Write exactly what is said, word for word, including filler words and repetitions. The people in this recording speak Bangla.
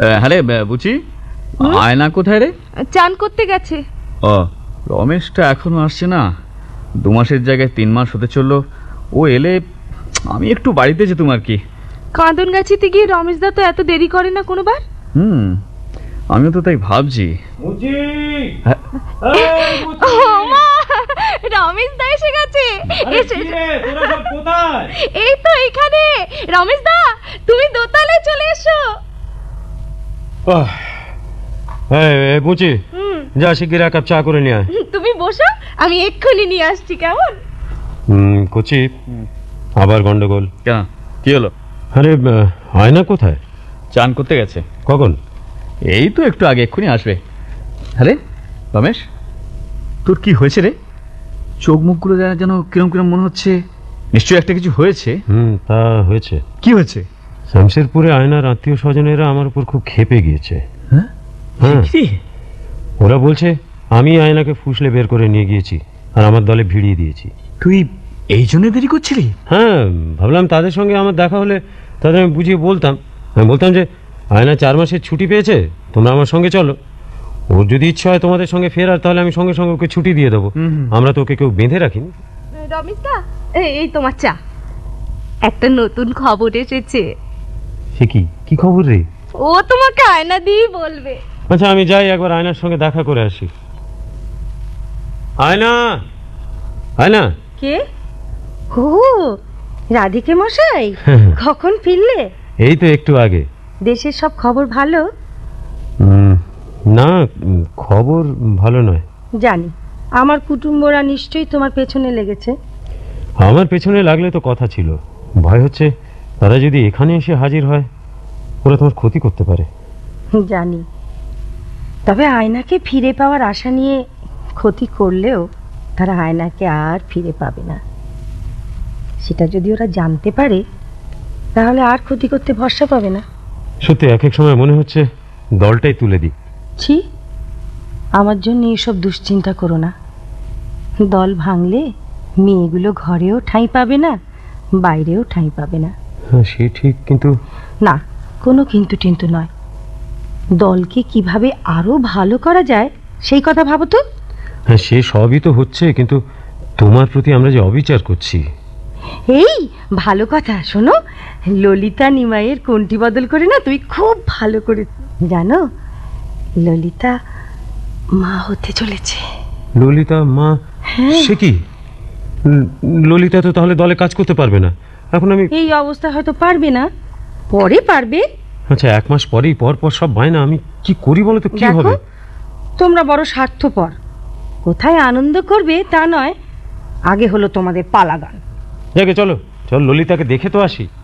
হ্যাঁ রে বুঝি, আয়না কোথায় রে? চান করতে গেছে। ও, রমেশটা এখনো আসছে না? দু মাসের জায়গায় তিন মাস হতে চললো। ও এলে আমি একটু বাড়িতে যেতুম আর কি। কাঁদন গাছিতে গিয়ে রমেশদা তো এত দেরি করে না কোনোবার। হুম, আমিও তো তাই ভাবছি। রমেশদা এসে গেছে। এই তো এখানে। রমেশদা, তুমি দোতলায় চলে এসো। বুঝি যা শিগগির এক কাপ চা করে নিয়ে আয়। তুমি বসো, আমি এক্ষুনি নিয়ে আসছি। কেমন? হুম কুচি, আবার গন্ডগোল কেন, কি হলো? আরে আয়না কোথায়? চান করতে গেছে। কখন? এই তো একটু আগে, এক্ষুনি আসবে। আরে রমেশ, তোর কি হয়েছে রে? চোখ মুখগুলো যেন কিরম কিরম মনে হচ্ছে। নিশ্চয়ই একটা কিছু হয়েছে। হুম তা হয়েছে। কি হয়েছে? শামশেরপুরে আয়নার আত্মীয় স্বজনেরা আমার উপর খুব ক্ষেপে গিয়েছে। হ্যাঁ, ওরা বলছে আমি আয়নাকে ফুসলে বের করে নিয়ে গিয়েছি আর আমার দলে ভিড়িয়ে দিয়েছি। তুই এই জন্য দেরি করছিলি? হ্যাঁ, ভাবলাম তাদের সঙ্গে আমার দেখা হলে তাদের আমি বুঝিয়ে বলতাম। আমি বলতাম যে আয়না চার মাসের ছুটি পেয়েছে, তোমরা আমার সঙ্গে চলো। ওর যদি ইচ্ছা হয় তোমাদের সঙ্গে ফেরার, তাহলে আমি সঙ্গে সঙ্গে ওকে ছুটি দিয়ে দেবো। আমরা তো ওকে কেউ বেঁধে রাখিনি। রমেশদা, এই তোমার চা। একটা নতুন খবর এসেছে। সে কি? কি খবর রে? ও তোমাকে আয়না দিয়ে বলবে। আচ্ছা আমি যাই, একবার আয়নার সঙ্গে দেখা করে আসি। আয়না, আয়না। কে? ও রাধিকে মশাই, কখন ফিরলে? এই তো একটু আগে। দেশের সব খবর ভালো? না, খবর ভালো নয়। জানি, আমার কুটুম্বরা নিশ্চয়ই তোমার পেছনে লেগেছে। আমার পেছনে লাগলে তো কথা ছিল। ভয় হচ্ছে তারা যদি এখানে এসে হাজির হয়, ওরা তোমার ক্ষতি করতে পারে। জানি, তবে আয়নাকে ফিরে পাওয়ার আশা নিয়ে ক্ষতি করলেও তারা আয়নাকে আর ফিরে পাবে না। সেটা যদি ওরা জানতে পারে, তাহলে আর ক্ষতি করতে ভরসা পাবে না। সত্যি এক এক সময় মনে হচ্ছে দলটাই তুলে দিই। ছি, আমার জন্য এইসব দুশ্চিন্তা করো না। দল ভাঙলে মেয়েগুলো ঘরেও ঠাঁই পাবে না, বাইরেও ঠাঁই পাবে না। হ্যাঁ সে ঠিক, কিন্তু না, কোনো কিন্তু টিন্তু নয়। দলকে কিভাবে আরো ভালো করা যায় সেই কথা ভাবো তো। হ্যাঁ সে সবই তো হচ্ছে, কিন্তু তোমার প্রতি আমরা যে অবিচার করছি। এই ভালো কথা শোনো, ললিতা নিমাইয়ের কোনটি বদল করে না তুই খুব ভালো করে জানো। ললিতা মা হতে চলেছে। ললিতা মা? সে কি? ললিতা তো তাহলে দলে কাজ করতে পারবে না। এখন আমি এই অবস্থা হয়তো পারবে না, পরে পারবে। আচ্ছা এক মাস পরেই পর পর সব বায়না, আমি কি করি বলো তো? কি হবে? তোমরা বড় স্বার্থপর। কোথায় আনন্দ করবে তা নয়, আগে হলো তোমাদের পালা গান। যাকে চলো, চল ললিতাকে দেখে তো আসি।